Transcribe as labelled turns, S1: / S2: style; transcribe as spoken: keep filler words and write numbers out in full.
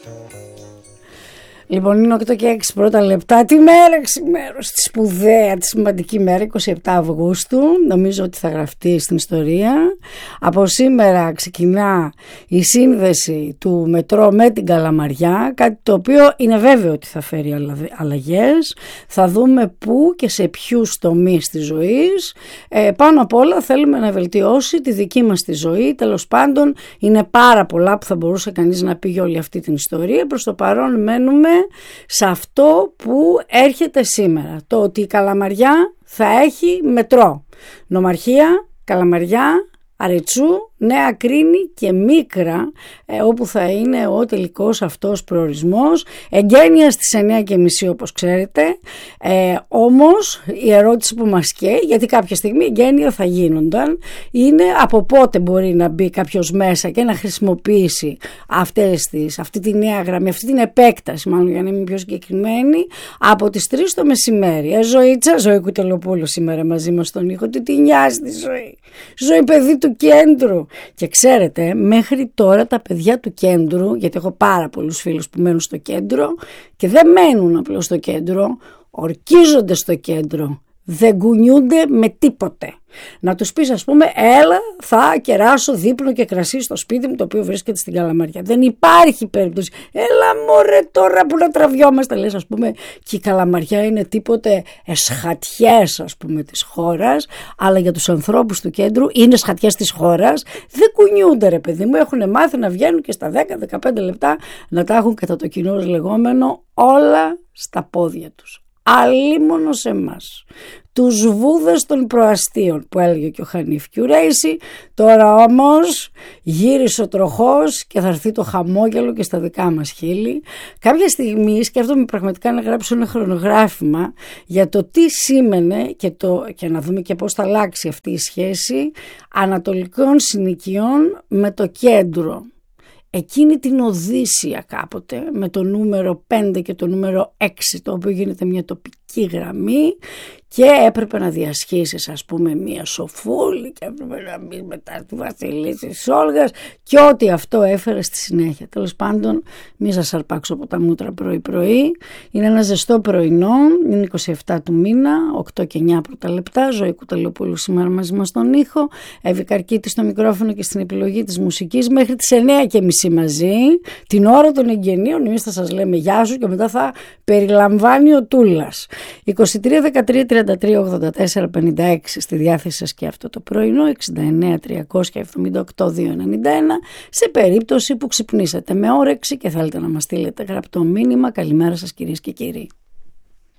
S1: Λοιπόν, είναι οκτώ και έξι πρώτα λεπτά. Τι μέρα ξημέρωσε, τη σπουδαία, τη σημαντική μέρα, εικοστή εβδόμη Αυγούστου. Νομίζω ότι θα γραφτεί στην ιστορία. Από σήμερα ξεκινά η σύνδεση του μετρό με την Καλαμαριά, κάτι το οποίο είναι βέβαιο ότι θα φέρει αλλαγές. Θα δούμε πού και σε ποιους τομείς της ζωής. Ε, πάνω απ' όλα θέλουμε να βελτιώσει τη δική μας τη ζωή. Τέλος πάντων, είναι πάρα πολλά που θα μπορούσε κανείς να πει για όλη αυτή την ιστορία. Προς το παρόν μένουμε σε αυτό που έρχεται σήμερα, το ότι η Καλαμαριά θα έχει μετρό. Νομαρχία, Καλαμαριά, Αρετσού, Νέα Κρίνη και Μίκρα, ε, όπου θα είναι ο τελικός αυτός προορισμός. Εγκαίνια στις εννιά και μισή όπως ξέρετε, ε, όμως η ερώτηση που μας καίει, γιατί κάποια στιγμή εγκαίνια θα γίνονταν, είναι από πότε μπορεί να μπει κάποιος μέσα και να χρησιμοποιήσει αυτές τις, αυτή τη νέα γραμμή, αυτή την επέκταση, μάλλον για να είμαι πιο συγκεκριμένη, από τις τρεις το μεσημέρι. Ε, Ζωήτσα, Ζωή Κουτελοπούλου σήμερα μαζί μας στον ήχο, τι τη νοιάζει τη ζωή. Ζωή παιδί του κέντρου. Και ξέρετε, μέχρι τώρα τα παιδιά του κέντρου, γιατί έχω πάρα πολλούς φίλους που μένουν στο κέντρο και δεν μένουν απλώς στο κέντρο, ορκίζονται στο κέντρο, δεν κουνιούνται με τίποτε. Να τους πεις, ας πούμε, έλα θα κεράσω δείπνο και κρασί στο σπίτι μου, το οποίο βρίσκεται στην Καλαμαριά. Δεν υπάρχει περίπτωση. Έλα μωρέ τώρα που να τραβιόμαστε, λες, ας πούμε, και η Καλαμαριά είναι τίποτε εσχατιές, ας πούμε, της χώρας, αλλά για τους ανθρώπους του κέντρου είναι σχατιές της χώρας. Δεν κουνιούνται, ρε παιδί μου, έχουν μάθει να βγαίνουν και στα δέκα με δεκαπέντε λεπτά να τα έχουν κατά το κοινό λεγόμενο όλα στα πόδια τους. Αλίμονο σε εμάς, τους βούδες των προαστίων που έλεγε και ο Χανίφ Κιουρέισι. Τώρα όμως γύρισε ο τροχός και θα έρθει το χαμόγελο και στα δικά μας χείλη. Κάποια στιγμή σκέφτομαι πραγματικά να γράψω ένα χρονογράφημα για το τι σήμαινε και, το, και να δούμε και πώς θα αλλάξει αυτή η σχέση ανατολικών συνοικιών με το κέντρο. Εκείνη την Οδύσσια κάποτε με το νούμερο πέντε και το νούμερο έξι, το οποίο γίνεται μια τοπική γραμμή και έπρεπε να διασχίσεις, ας πούμε, μια Σοφούλη και έπρεπε να μπεις μετά τη Βασιλίση της Όλγας και ό,τι αυτό έφερε στη συνέχεια. Τέλος πάντων, μη σας αρπάξω από τα μούτρα πρωί-πρωί. Είναι ένα ζεστό πρωινό, είναι εικοστή εβδόμη του μήνα, οκτώ και εννιά πρώτα λεπτά. Ζωή Κουτελοπούλου σήμερα μαζί μας στον ήχο. Εύη Καρκίτη στο μικρόφωνο και στην επιλογή της μουσικής μέχρι τις εννιά και μισή μαζί. Την ώρα των εγγενείων, εμείς θα σας λέμε γεια σου και μετά θα περιλαμβάνει ο Τούλας. είκοσι τρία δεκατρία τριάντα τρία ογδόντα τέσσερα πενήντα έξι στη διάθεση σας και αυτό το πρωινό, εξήντα εννέα τριακόσια εβδομήντα οκτώ διακόσια ενενήντα ένα, σε περίπτωση που ξυπνήσατε με όρεξη και θέλετε να μας στείλετε γραπτό μήνυμα. Καλημέρα σας κυρίες και κύριοι.